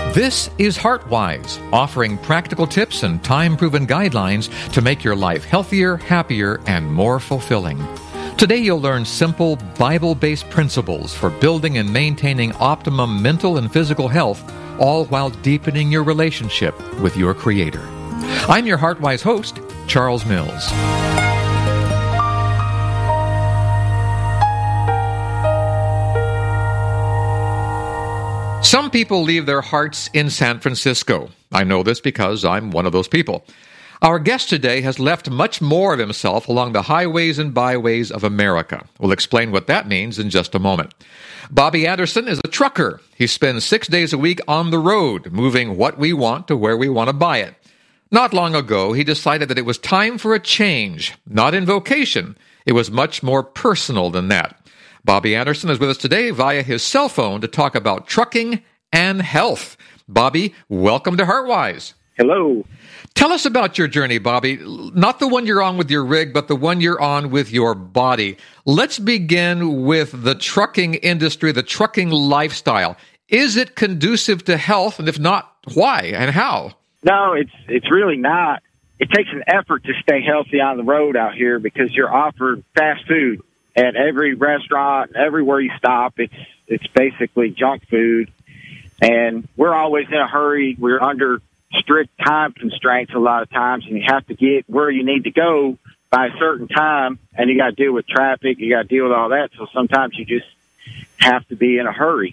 This is HeartWise, offering practical tips and time-proven guidelines to make your life healthier, happier, and more fulfilling. Today you'll learn simple, Bible-based principles for building and maintaining optimum mental and physical health, all while deepening your relationship with your Creator. I'm your HeartWise host, Charles Mills. Some people leave their hearts in San Francisco. I know this because I'm one of those people. Our guest today has left much more of himself along the highways and byways of America. We'll explain what that means in just a moment. Bobby Anderson is a trucker. He spends 6 days a week on the road, moving what we want to where we want to buy it. Not long ago, he decided that it was time for a change. Not in vocation. It was much more personal than that. Bobby Anderson is with us today via his cell phone to talk about trucking and health. Bobby, welcome to HeartWise. Hello. Tell us about your journey, Bobby. Not the one you're on with your rig, but the one you're on with your body. Let's begin with the trucking industry, the trucking lifestyle. Is it conducive to health? And if not, why and how? No, it's really not. It takes an effort to stay healthy on the road out here because you're offered fast food at every restaurant, everywhere you stop. It's basically junk food, and we're always in a hurry. We're under strict time constraints a lot of times, and you have to get where you need to go by a certain time, and you got to deal with traffic. You got to deal with all that. So sometimes you just have to be in a hurry.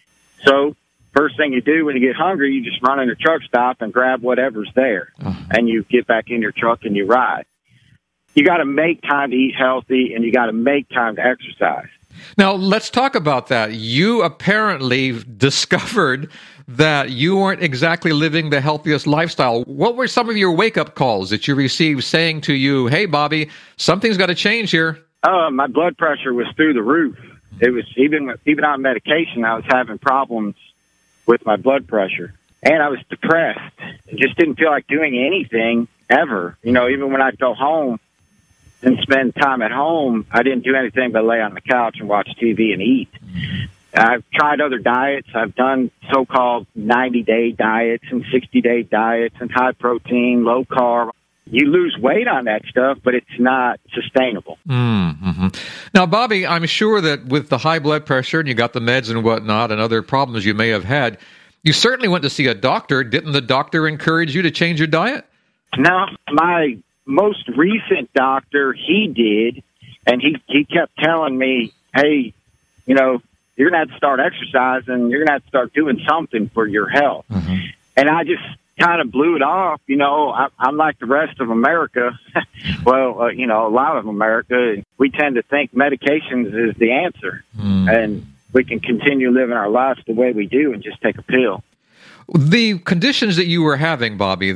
So first thing you do when you get hungry, you just run in a truck stop and grab whatever's there, and you get back in your truck and you ride. You got to make time to eat healthy, and you got to make time to exercise. Now, let's talk about that. You apparently discovered that you weren't exactly living the healthiest lifestyle. What were some of your wake-up calls that you received saying to you, hey, Bobby, something's got to change here? My blood pressure was through the roof. It was even on medication, I was having problems with my blood pressure. And I was depressed. I just didn't feel like doing anything ever. You know, even when I'd go home and spend time at home, I didn't do anything but lay on the couch and watch TV and eat. I've tried other diets. I've done so-called 90-day diets and 60-day diets and high protein, low carb. You lose weight on that stuff, but it's not sustainable. Mm-hmm. Now, Bobby, I'm sure that with the high blood pressure and you got the meds and whatnot and other problems you may have had, you certainly went to see a doctor. Didn't the doctor encourage you to change your diet? No, my most recent doctor, he did, and he kept telling me, hey, you know, you're going to have to start exercising. You're going to have to start doing something for your health. Mm-hmm. And I just kind of blew it off. You know, I'm like the rest of America. Well, you know, a lot of America, we tend to think medications is the answer. And we can continue living our lives the way we do and just take a pill. The conditions that you were having, Bobby,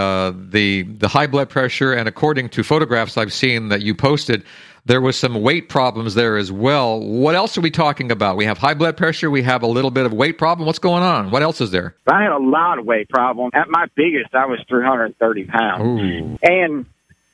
the high blood pressure, and according to photographs I've seen that you posted, there was some weight problems there as well. What else are we talking about? We have high blood pressure. We have a little bit of weight problem. What's going on? What else is there? I had a lot of weight problems. At my biggest, I was 330 pounds. Ooh. And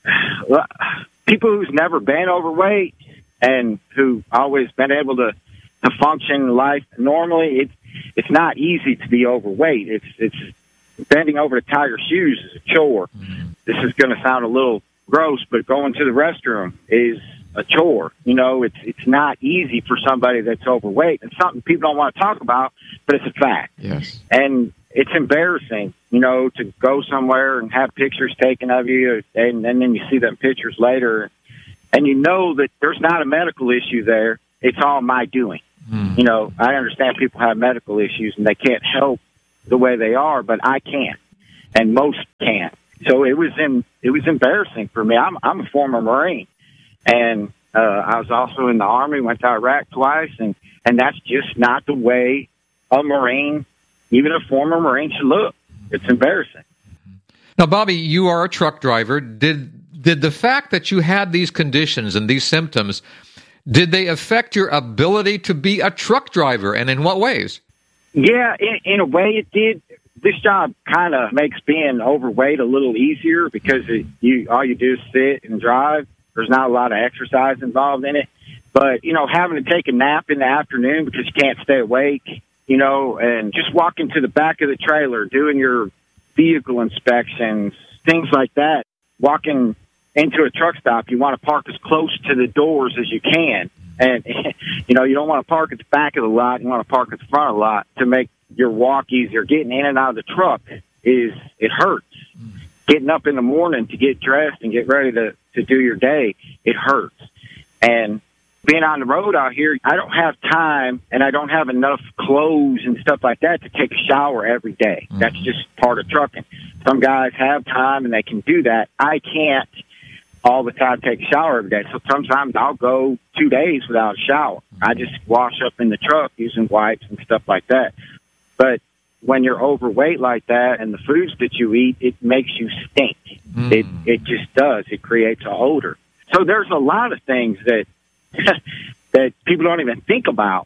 people who's never been overweight and who always been able to function in life normally, it's not easy to be overweight. It's bending over to tie your shoes is a chore. This is going to sound a little gross, but going to the restroom is a chore. You know, it's not easy for somebody that's overweight. It's something people don't want to talk about, but it's a fact. Yes. And it's embarrassing, you know, to go somewhere and have pictures taken of you, and then you see them pictures later, and you know that there's not a medical issue there. It's all my doing. You know, I understand people have medical issues and they can't help the way they are, but I can't, and most can't. So it was embarrassing for me. I'm a former Marine, and I was also in the Army, went to Iraq twice, and that's just not the way a Marine, even a former Marine, should look. It's embarrassing. Now, Bobby, you are a truck driver. Did the fact that you had these conditions and these symptoms, did they affect your ability to be a truck driver, and in what ways? Yeah, in a way it did. This job kind of makes being overweight a little easier because all you do is sit and drive. There's not a lot of exercise involved in it. But, you know, having to take a nap in the afternoon because you can't stay awake, and just walking to the back of the trailer, doing your vehicle inspections, things like that. Walking into a truck stop, you want to park as close to the doors as you can. And, you don't want to park at the back of the lot. You want to park at the front of the lot to make your walk easier. Getting in and out of the truck it hurts. Getting up in the morning to get dressed and get ready to do your day, it hurts. And being on the road out here, I don't have time and I don't have enough clothes and stuff like that to take a shower every day. Mm-hmm. That's just part of trucking. Some guys have time and they can do that. I can't all the time take a shower every day. So sometimes I'll go 2 days without a shower. I just wash up in the truck using wipes and stuff like that. But when you're overweight like that and the foods that you eat, it makes you stink. It just does. It creates an odor. So there's a lot of things that that people don't even think about.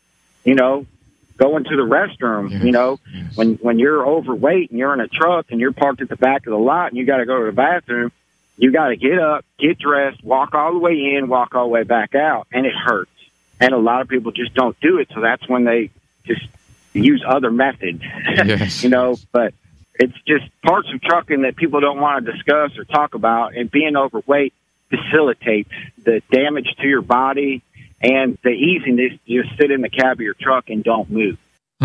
Going to the restroom, yes. When you're overweight and you're in a truck and you're parked at the back of the lot and you got to go to the bathroom, you got to get up, get dressed, walk all the way in, walk all the way back out, and it hurts. And a lot of people just don't do it, so that's when they just use other methods, yes. But it's just parts of trucking that people don't want to discuss or talk about, and being overweight facilitates the damage to your body and the easiness to just sit in the cab of your truck and don't move.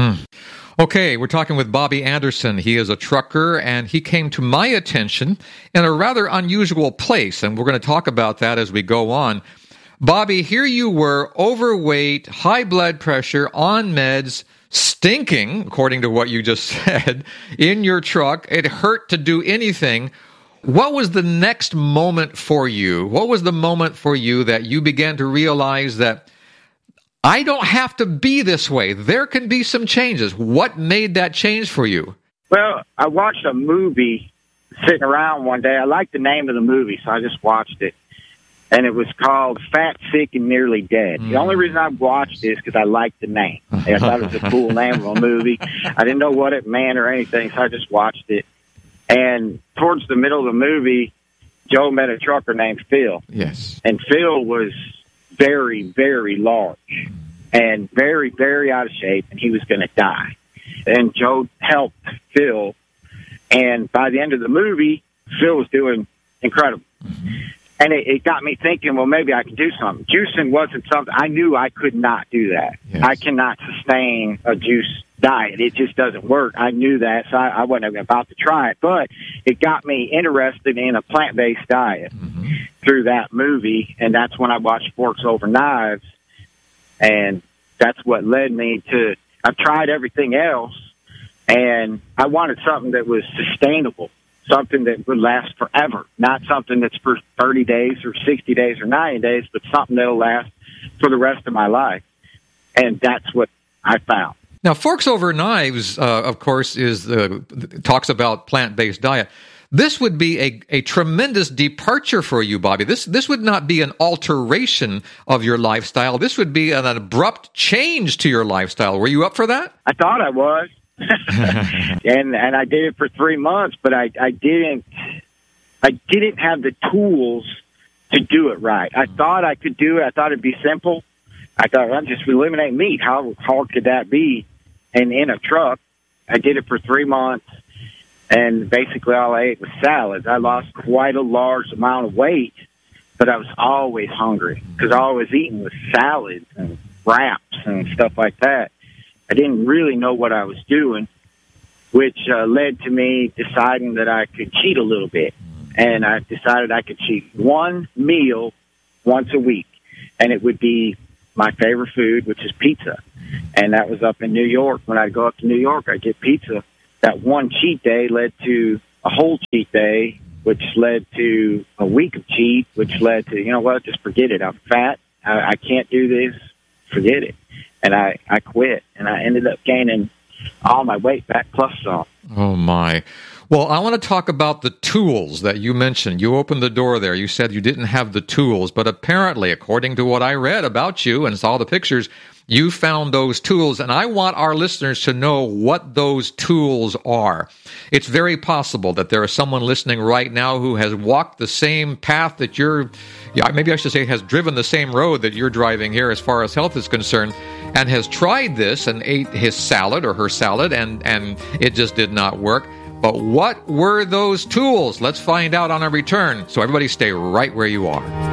Okay, we're talking with Bobby Anderson. He is a trucker, and he came to my attention in a rather unusual place, and we're going to talk about that as we go on. Bobby, here you were, overweight, high blood pressure, on meds, stinking, according to what you just said, in your truck. It hurt to do anything. What was the next moment for you? What was the moment for you that you began to realize that I don't have to be this way? There can be some changes. What made that change for you? Well, I watched a movie sitting around one day. I liked the name of the movie, so I just watched it. And it was called Fat, Sick, and Nearly Dead. The only reason I watched it is because I liked the name. I thought it was a cool name of a movie. I didn't know what it meant or anything, so I just watched it. And towards the middle of the movie, Joe met a trucker named Phil. Yes. And Phil was very, very large and very, very out of shape, and he was going to die. And Joe helped Phil. And by the end of the movie, Phil was doing incredible. And it got me thinking, well, maybe I can do something. Juicing wasn't something, I knew I could not do that. Yes. I cannot sustain a juice diet. It just doesn't work. I knew that, so I wasn't even about to try it. But it got me interested in a plant-based diet through that movie, and that's when I watched Forks Over Knives, and that's what led me to, I've tried everything else, and I wanted something that was sustainable. Something that would last forever, not something that's for 30 days or 60 days or 90 days, but something that'll last for the rest of my life. And that's what I found. Now, Forks Over Knives, of course, talks about plant-based diet. This would be a tremendous departure for you, Bobby. This would not be an alteration of your lifestyle. This would be an abrupt change to your lifestyle. Were you up for that? I thought I was. and I did it for 3 months, but I didn't have the tools to do it right. I thought I could do it. I thought it'd be simple. I thought, I'll just eliminate meat. How hard could that be? And in a truck, I did it for 3 months, and basically all I ate was salads. I lost quite a large amount of weight, but I was always hungry because all I was eating was salads and wraps and stuff like that. I didn't really know what I was doing, which led to me deciding that I could cheat a little bit. And I decided I could cheat one meal once a week, and it would be my favorite food, which is pizza. And that was up in New York. When I'd go up to New York, I'd get pizza. That one cheat day led to a whole cheat day, which led to a week of cheat, which led to, you know what, just forget it. I'm fat. I can't do this. Forget it. And I quit, and I ended up gaining all my weight back plus some. Oh, my. Well, I want to talk about the tools that you mentioned. You opened the door there. You said you didn't have the tools, but apparently, according to what I read about you and saw the pictures, You found those tools, and I want our listeners to know what those tools are. It's very possible that there is someone listening right now who has walked the same path that maybe I should say has driven the same road that you're driving here as far as health is concerned, and has tried this and ate his salad or her salad, and it just did not work. But what were those tools? Let's find out on our return. So everybody stay right where you are.